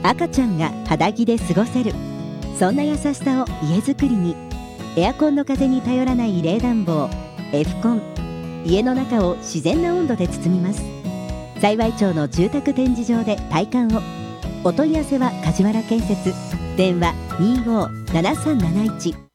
赤ちゃんが肌着で過ごせる、そんな優しさを家づくりに。エアコンの風に頼らない冷暖房Fコン、家の中を自然な温度で包みます。幸町の住宅展示場で体感を。お問い合わせは梶原建設、電話257371